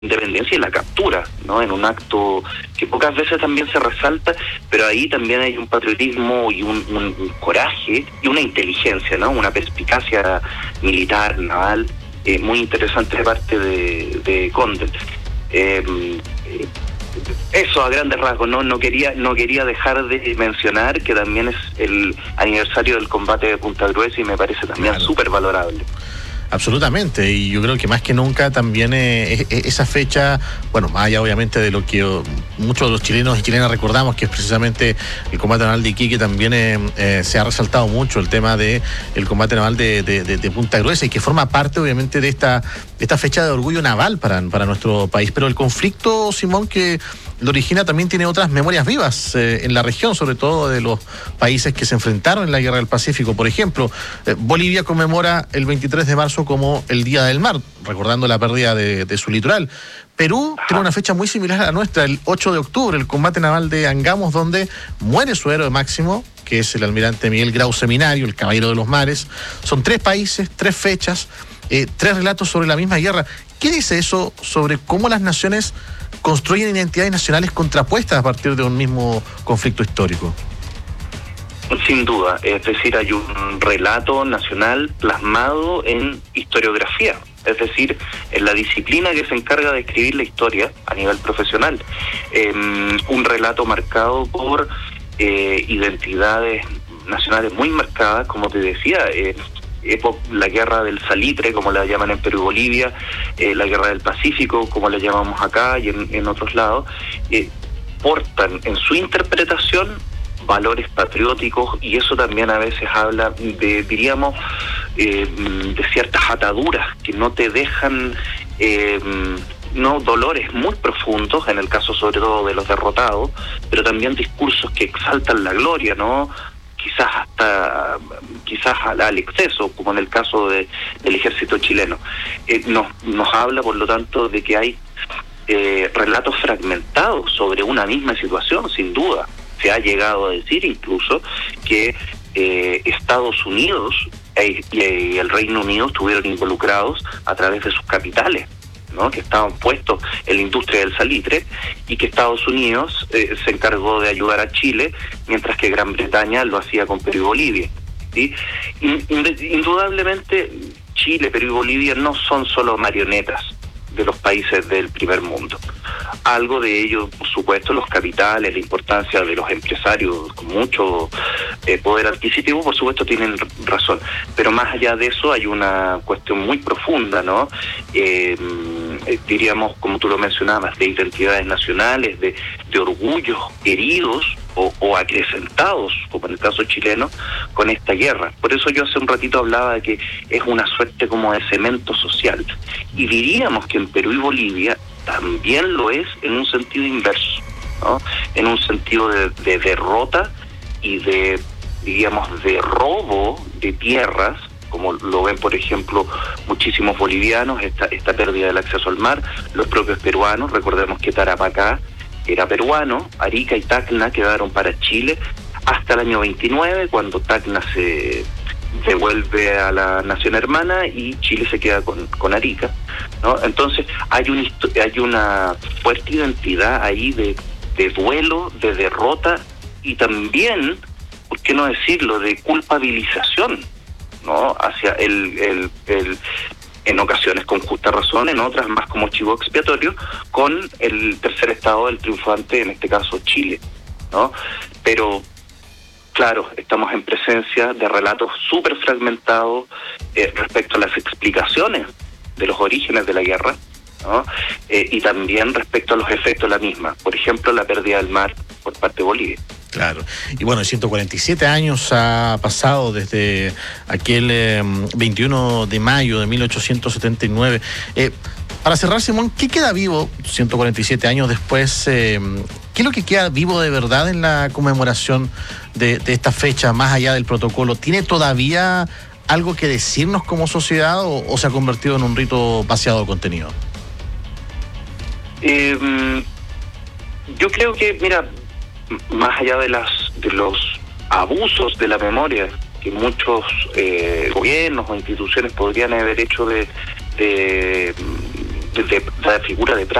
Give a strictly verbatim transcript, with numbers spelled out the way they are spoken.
independencia y la captura, ¿no? En un acto que pocas veces también se resalta, pero ahí también hay un patriotismo y un, un, un coraje y una inteligencia, ¿no? Una perspicacia militar, naval, eh, muy interesante de parte de, de Condell. Eh, eh, eso a grandes rasgos, ¿no? No quería, no quería dejar de mencionar que también es el aniversario del combate de Punta Gruesa y me parece también súper claro. valorable. Absolutamente, y yo creo que más que nunca también eh, esa fecha, bueno, más allá obviamente de lo que oh, muchos de los chilenos y chilenas recordamos, que es precisamente el combate naval de Iquique, también eh, eh, se ha resaltado mucho el tema de el combate naval de, de, de, de Punta Gruesa, y que forma parte obviamente de esta, de esta fecha de orgullo naval para, para nuestro país. Pero el conflicto, Simón, que lo origina también tiene otras memorias vivas eh, en la región, sobre todo de los países que se enfrentaron en la Guerra del Pacífico. Por ejemplo, eh, Bolivia conmemora el veintitrés de marzo como el Día del Mar, recordando la pérdida de, de su litoral. Perú Ajá. tiene una fecha muy similar a la nuestra, el ocho de octubre, el combate naval de Angamos, donde muere su héroe máximo, que es el almirante Miguel Grau Seminario, el caballero de los mares. Son tres países, tres fechas, eh, tres relatos sobre la misma guerra. ¿Qué dice eso sobre cómo las naciones construyen identidades nacionales contrapuestas a partir de un mismo conflicto histórico? Sin duda, es decir, hay un relato nacional plasmado en historiografía, es decir, en la disciplina que se encarga de escribir la historia a nivel profesional. Eh, un relato marcado por eh, identidades nacionales muy marcadas, como te decía, eh, la guerra del salitre, como la llaman en Perú y Bolivia, eh, la guerra del Pacífico, como la llamamos acá y en, en otros lados, eh, portan en su interpretación valores patrióticos, y eso también a veces habla de, diríamos, eh, de ciertas ataduras que no te dejan, eh, no dolores muy profundos, en el caso sobre todo de los derrotados, pero también discursos que exaltan la gloria, ¿no? Quizás hasta, quizás al, al exceso, como en el caso de, del ejército chileno. Eh, nos, nos habla, por lo tanto, de que hay eh, relatos fragmentados sobre una misma situación, sin duda. Se ha llegado a decir incluso que eh, Estados Unidos e, y el Reino Unido estuvieron involucrados a través de sus capitales, ¿no? Que estaban puestos en la industria del salitre, y que Estados Unidos eh, se encargó de ayudar a Chile, mientras que Gran Bretaña lo hacía con Perú y Bolivia, ¿sí? Indudablemente Chile, Perú y Bolivia no son solo marionetas de los países del primer mundo. Algo de ello, por supuesto, los capitales, la importancia de los empresarios con mucho eh, poder adquisitivo, por supuesto, tienen razón. Pero más allá de eso hay una cuestión muy profunda, ¿no? Eh, eh, diríamos, como tú lo mencionabas, de identidades nacionales, de, de orgullos heridos o, o acrecentados, como en el caso chileno, con esta guerra. Por eso yo hace un ratito hablaba de que es una suerte como de cemento social. Y diríamos que en Perú y Bolivia también lo es en un sentido inverso, ¿no? En un sentido de, de derrota y de, diríamos, de robo de tierras, como lo ven, por ejemplo, muchísimos bolivianos, esta, esta pérdida del acceso al mar, los propios peruanos. Recordemos que Tarapacá era peruano, Arica y Tacna quedaron para Chile hasta el año veintinueve, cuando Tacna se devuelve a la nación hermana y Chile se queda con, con Arica, ¿no? Entonces hay, un, hay una fuerte identidad ahí de, de duelo, de derrota y también, ¿por qué no decirlo?, de culpabilización, ¿no? Hacia el, el, el en ocasiones con justa razón, en otras más como chivo expiatorio, con el tercer estado del triunfante, en este caso Chile, ¿no? Pero claro, estamos en presencia de relatos súper fragmentados eh, respecto a las explicaciones de los orígenes de la guerra, ¿no? Eh, y también respecto a los efectos de la misma. Por ejemplo, la pérdida del mar por parte de Bolivia. Claro, y bueno, ciento cuarenta y siete años ha pasado desde aquel eh, veintiuno de mayo de mil ochocientos setenta y nueve. Eh, para cerrar, Simón, ¿qué queda vivo ciento cuarenta y siete años después? Eh, ¿Qué es lo que queda vivo de verdad en la conmemoración de, de esta fecha, más allá del protocolo? ¿Tiene todavía algo que decirnos como sociedad o, o se ha convertido en un rito vaciado de contenido? Eh, yo creo que, mira, más allá de las de los abusos de la memoria que muchos eh, gobiernos o instituciones podrían haber hecho de, de de, de la figura de